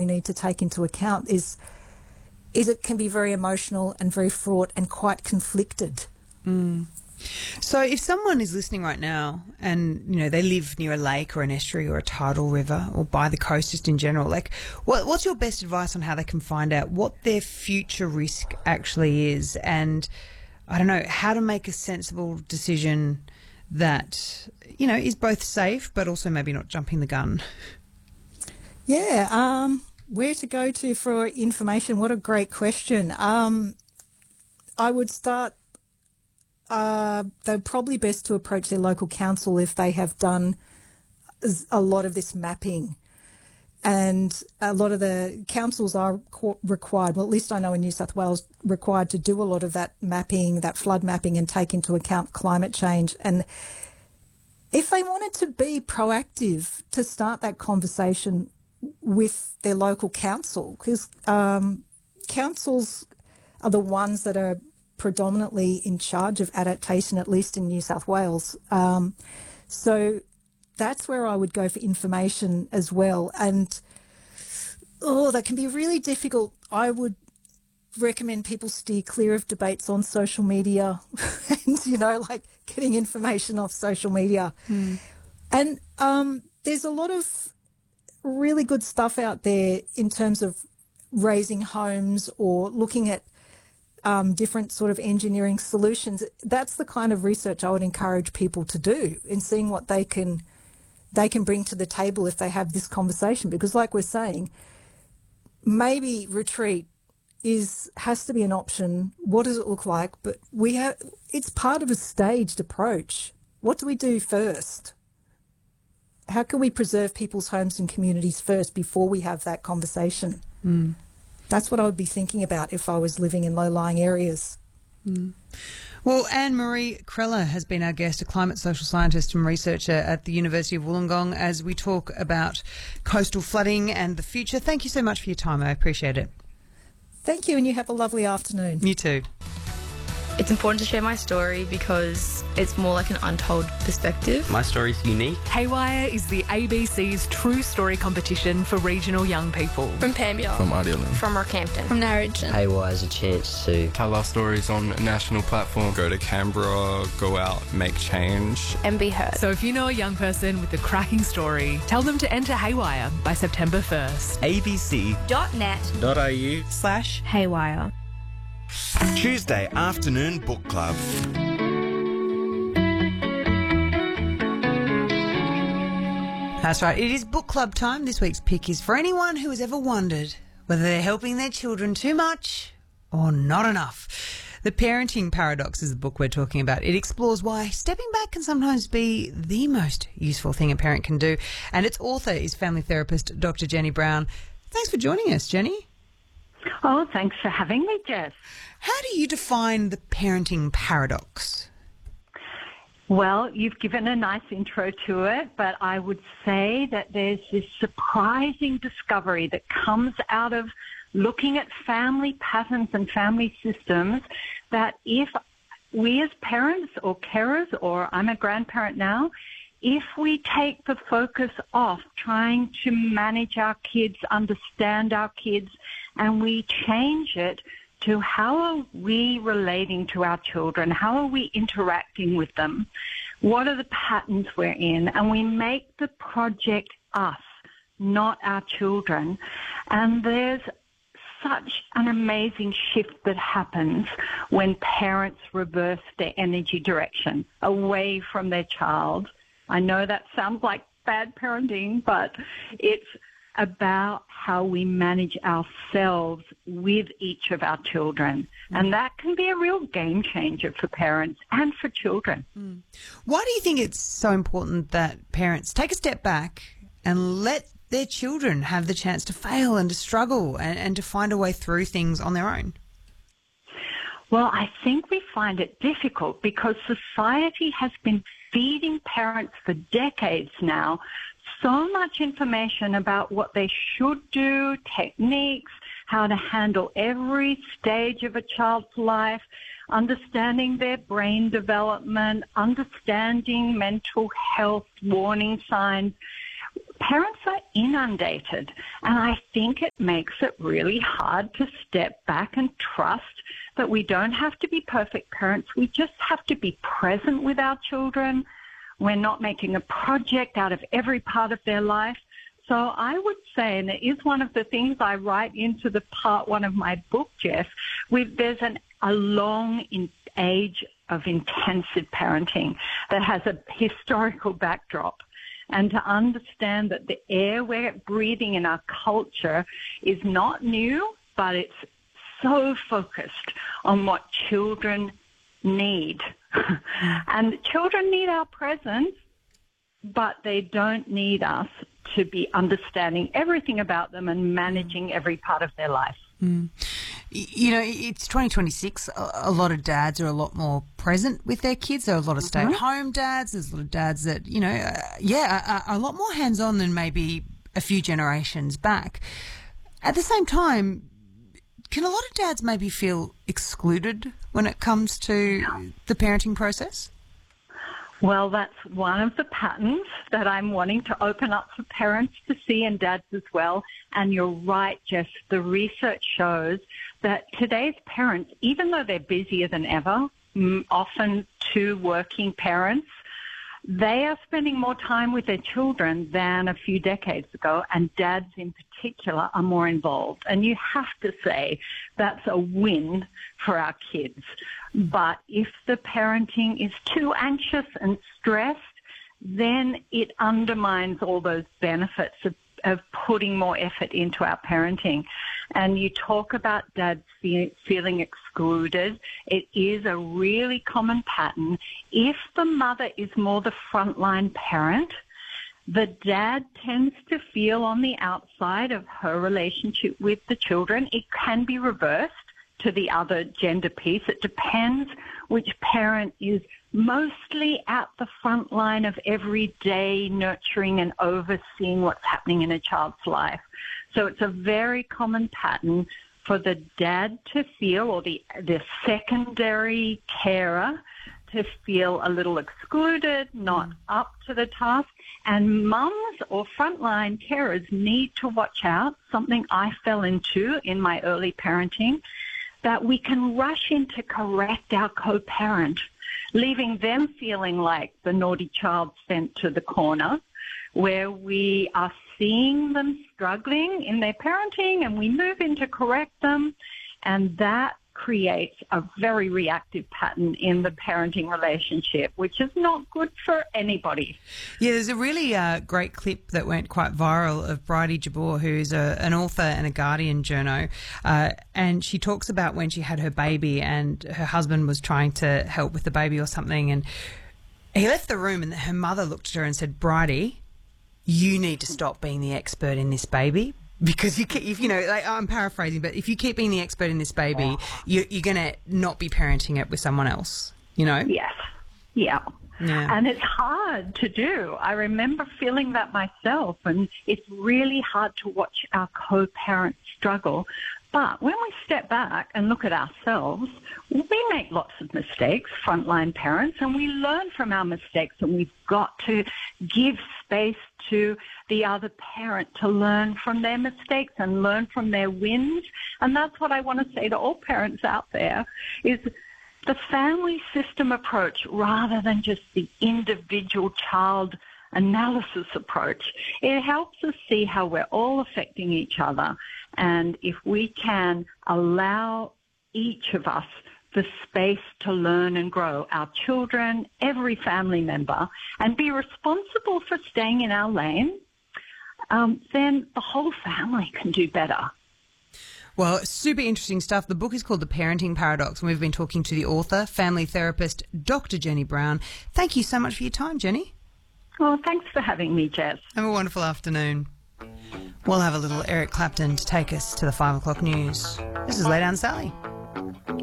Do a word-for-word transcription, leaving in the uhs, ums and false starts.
absolutely need to take into account is is it can be very emotional and very fraught and quite conflicted. Mm. So if someone is listening right now and, you know, they live near a lake or an estuary or a tidal river or by the coast just in general, like what, what's your best advice on how they can find out what their future risk actually is and, I don't know, how to make a sensible decision that, you know, is both safe but also maybe not jumping the gun? Yeah, um, where to go to for information? What a great question. Um, I would start, uh, they're probably best to approach their local council if they have done a lot of this mapping. And a lot of the councils are co- required, well, at least I know in New South Wales, required to do a lot of that mapping, that flood mapping, and take into account climate change. And if they wanted to be proactive, to start that conversation with their local council, because um, councils are the ones that are predominantly in charge of adaptation, at least in New South Wales. Um, so that's where I would go for information as well. And, oh, that can be really difficult. I would recommend people steer clear of debates on social media and, you know, like getting information off social media. Mm. And um, there's a lot of really good stuff out there in terms of raising homes or looking at um, different sort of engineering solutions. That's the kind of research I would encourage people to do in seeing what they can they can bring to the table if they have this conversation. Because like we're saying, maybe retreat is has to be an option. What does it look like? But we have it's part of a staged approach. What do we do first? How can we preserve people's homes and communities first before we have that conversation? Mm. That's what I would be thinking about if I was living in low-lying areas. Mm. Well, Anne-Marie Kreller has been our guest, a climate social scientist and researcher at the University of Wollongong, as we talk about coastal flooding and the future. Thank you so much for your time. I appreciate it. Thank you, and you have a lovely afternoon. You too. It's important to share my story because it's more like an untold perspective. My story's unique. Haywire is the A B C's True Story competition for regional young people. From Pambia. From Idealand. From Rockhampton. From Narrogin. Haywire is a chance to tell our stories on a national platform. Go to Canberra, go out, make change. And be heard. So if you know a young person with a cracking story, tell them to enter Haywire by September first. abc.net.au slash Haywire. Tuesday afternoon book club. That's right. It is book club time. This week's pick is for anyone who has ever wondered whether they're helping their children too much or not enough. The Parenting Paradox is the book we're talking about. It explores why stepping back can sometimes be the most useful thing a parent can do. And its author is family therapist Doctor Jenny Brown. Thanks for joining us, Jenny. Oh, thanks for having me, Jess. How do you define the parenting paradox? Well, you've given a nice intro to it, but I would say that there's this surprising discovery that comes out of looking at family patterns and family systems, that if we as parents or carers, or I'm a grandparent now, if we take the focus off trying to manage our kids, understand our kids, and we change it to how are we relating to our children, how are we interacting with them, what are the patterns we're in, and we make the project us, not our children. And there's such an amazing shift that happens when parents reverse their energy direction away from their child. I know that sounds like bad parenting, but it's about how we manage ourselves with each of our children. Mm. And that can be a real game changer for parents and for children. Mm. Why do you think it's so important that parents take a step back and let their children have the chance to fail and to struggle and, and to find a way through things on their own? Well, I think we find it difficult because society has been feeding parents for decades now so much information about what they should do, techniques, how to handle every stage of a child's life, understanding their brain development, understanding mental health warning signs. parents are inundated, and I think it makes it really hard to step back and trust that we don't have to be perfect parents. We just have to be present with our children. We're not making a project out of every part of their life. So I would say, and it is one of the things I write into the part one of my book, Jess, with, there's an, a long in, age of intensive parenting that has a historical backdrop. And to understand that the air we're breathing in our culture is not new, but it's so focused on what children need. And children need our presence, but they don't need us to be understanding everything about them and managing every part of their life. Mm. You know, it's twenty twenty-six. A lot of dads are a lot more present with their kids. There are a lot of stay-at-home dads. There's a lot of dads that, you know, uh, yeah, are, are a lot more hands-on than maybe a few generations back. At the same time, can a lot of dads maybe feel excluded when it comes to the parenting process? Well, that's one of the patterns that I'm wanting to open up for parents to see, and dads as well. And you're right, Jess, the research shows that today's parents, even though they're busier than ever, often two working parents, they are spending more time with their children than a few decades ago, and dads in particular are more involved. And you have to say that's a win for our kids. But if the parenting is too anxious and stressed, then it undermines all those benefits of, of putting more effort into our parenting. And you talk about dads fe- feeling excluded. It is a really common pattern. If the mother is more the frontline parent, the dad tends to feel on the outside of her relationship with the children. It can be reversed to the other gender piece. It depends which parent is mostly at the front line of every day nurturing and overseeing what's happening in a child's life. So it's a very common pattern for the dad to feel, or the, the secondary carer to feel a little excluded, not up to the task. And mums or frontline carers need to watch out, something I fell into in my early parenting, that we can rush in to correct our co-parent, leaving them feeling like the naughty child sent to the corner, where we are seeing them struggling in their parenting and we move in to correct them, and that creates a very reactive pattern in the parenting relationship, which is not good for anybody. Yeah, there's a really uh, great clip that went quite viral of Bridie Jabbour, who's a, an author and a Guardian journo, uh, and she talks about when she had her baby and her husband was trying to help with the baby or something, and he left the room and her mother looked at her and said, "Bridie, you need to stop being the expert in this baby." Because you, keep, if you know, like, I'm paraphrasing, but if you keep being the expert in this baby, you, you're going to not be parenting it with someone else, you know? Yes. Yeah. Yeah. And it's hard to do. I remember feeling that myself, and it's really hard to watch our co-parents struggle. But when we step back and look at ourselves, we make lots of mistakes, frontline parents, and we learn from our mistakes, and we've got to give space to the other parent to learn from their mistakes and learn from their wins. And that's what I want to say to all parents out there, is the family system approach rather than just the individual child analysis approach. It helps us see how we're all affecting each other. And if we can allow each of us the space to learn and grow, our children, every family member, and be responsible for staying in our lane, um, then the whole family can do better. Well, super interesting stuff. The book is called The Parenting Paradox, and we've been talking to the author, family therapist, Doctor Jenny Brown. Thank you so much for your time, Jenny. Well, thanks for having me, Jess. Have a wonderful afternoon. We'll have a little Eric Clapton to take us to the five o'clock news. This is Lay Down Sally.